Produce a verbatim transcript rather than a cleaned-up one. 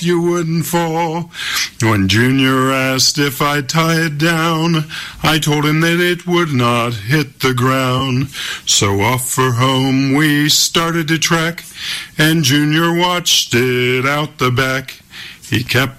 you wouldn't fall. When Junior asked if I'd tie it down, I told him that it would not hit the ground. So off for home we started to track, and Junior watched it out the back. He kept